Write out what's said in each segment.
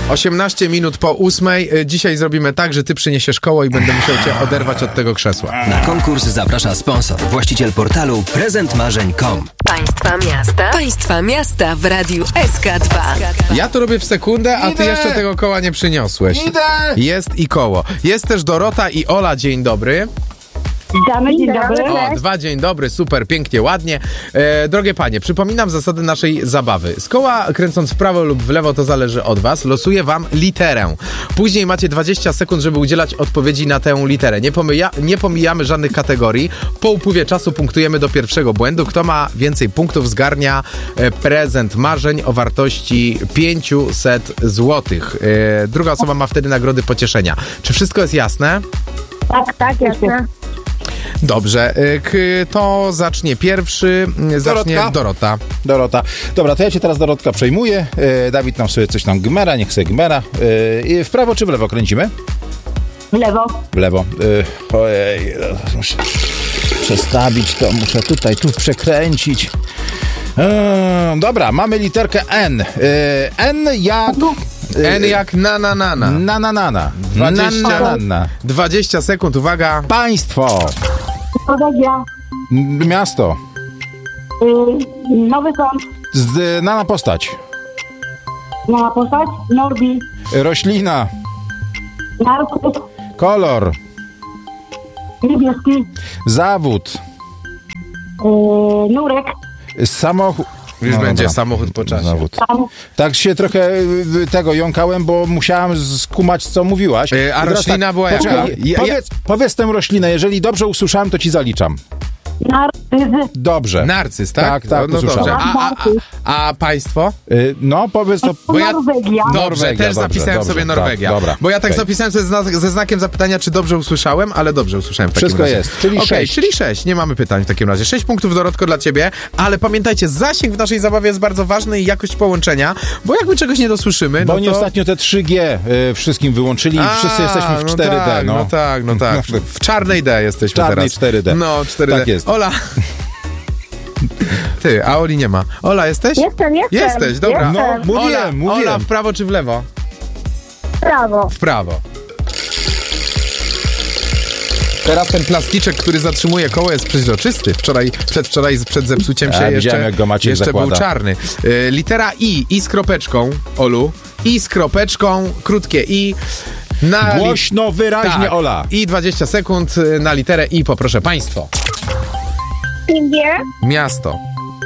18 minut po 8. Dzisiaj zrobimy tak, że ty przyniesiesz koło i będę musiał cię oderwać od tego krzesła. Na konkurs zaprasza sponsor, właściciel portalu prezentmarzeń.com. Państwa miasta w Radiu SK2. Ja to robię w sekundę, a ty jeszcze tego koła nie przyniosłeś. Jest i koło. Jest też Dorota i Ola, dzień dobry. Witamy, dzień dobry. O, 2, dzień dobry, super, pięknie, ładnie. Drogie panie, przypominam zasady naszej zabawy. Z koła kręcąc w prawo lub w lewo, to zależy od was. Losuję wam literę. Później macie 20 sekund, żeby udzielać odpowiedzi na tę literę. Nie pomijamy żadnych kategorii. Po upływie czasu punktujemy do pierwszego błędu. Kto ma więcej punktów, zgarnia prezent marzeń o wartości 500 zł. Druga osoba ma wtedy nagrody pocieszenia. Czy wszystko jest jasne? Tak, jasne. Dobrze, kto zacznie pierwszy? Zacznie Dorota. Dobra, to ja cię teraz, Dorotka, przejmuję. Dawid nam sobie coś tam gmera, niech sobie gmera. W prawo czy w lewo kręcimy? W lewo. W lewo. Ojej, muszę przestawić to, muszę tu przekręcić. Dobra, mamy literkę N. N jak... Na. 20 sekund, uwaga. Państwo. Norwegia. Miasto. Nowy Sącz. Znana postać. Znana postać. Norbi. Roślina. Narcyz. Kolor. Niebieski. Zawód. Nurek. Samochód. Już będzie samochód po czasie. Zawód. Tak się trochę tego jąkałem, bo musiałem skumać, co mówiłaś. A roślina była jaka? Powiedz tę roślinę, jeżeli dobrze usłyszałem, to ci zaliczam. Narcyz. Dobrze. Narcyz, tak? Tak, no usłyszałem. dobrze. A państwo? No, powiedz to. Bo ja... Norwegia. Dobrze, też zapisałem sobie Norwegia. Dobra, bo ja tak okay. zapisałem sobie ze znakiem zapytania, czy dobrze usłyszałem, ale dobrze usłyszałem w takim Wszystko razie. jest, czyli 6. Czyli 6, nie mamy pytań w takim razie. 6 punktów, Dorotko, dla ciebie, ale pamiętajcie, zasięg w naszej zabawie jest bardzo ważny i jakość połączenia, bo jak my czegoś nie dosłyszymy, Bo no oni to... ostatnio te 3G wszystkim wyłączyli i wszyscy jesteśmy w 4D. No tak. W czarnej D jesteśmy czarnej teraz. 4D. No, 4D. Tak jest. Ola... Ty, a Oli nie ma. Ola, jesteś? Jestem. Jesteś, dobra. Jestem. No, mówiłem. Ola, w prawo czy w lewo? Prawo. W prawo. Teraz ten plasticzek, który zatrzymuje koło, jest przeźroczysty. Przedwczoraj przed zepsuciem się widziałem, jak go Maciej jeszcze zakłada. był czarny. Litera I z kropeczką, Olu. I z kropeczką, krótkie I. Głośno, wyraźnie, tak. Ola. I 20 sekund na literę I, poproszę państwo. Indie. Miasto.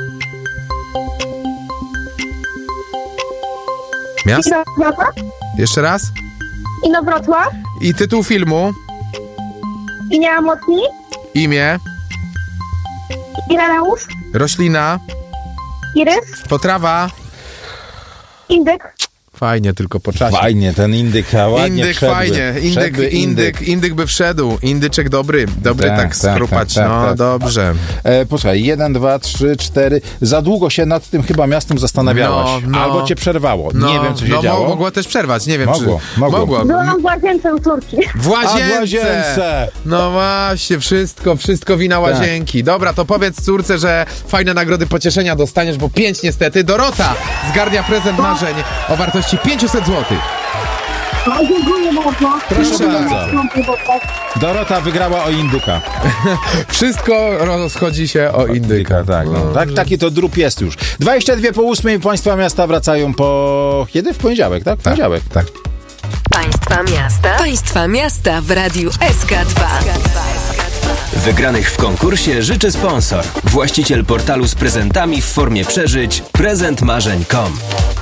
Miasto? Inowrocław. Jeszcze raz? Inowrocław. I tytuł filmu? Inia Mocni. Imię? Ireneusz. Roślina? Irys. Potrawa? Indyk. Fajnie, tylko po czasie. Fajnie, ten indyk, ładnie Indyk, wszedłby. fajnie. Indyk by wszedł. Indyczek dobry. Dobry tak skrupać. tak. Dobrze. Posłuchaj, 1, 2, 3, 4. Za długo się nad tym chyba miastem zastanawiałaś. No. Albo cię przerwało. Nie wiem, co się działo. Mogło też przerwać. Nie wiem, Mogło. czy... Mogło. Byłam w łazience u córki. W łazience. A w łazience. No właśnie, wszystko wina łazienki. Dobra, to powiedz córce, że fajne nagrody pocieszenia dostaniesz, bo 5 niestety. Dorota zgarnia prezent marzeń o wartości 500 zł. Dziękuję bardzo. Proszę bardzo. Dorota wygrała o indyka. Wszystko rozchodzi się o indyka. Tak, taki to drób jest już. 22 po 8 państwa miasta wracają po... Kiedy? W poniedziałek, tak? W poniedziałek. Tak. Państwa miasta w Radiu SK2. Wygranych w konkursie życzy sponsor, właściciel portalu z prezentami w formie przeżyć prezentmarzeń.com.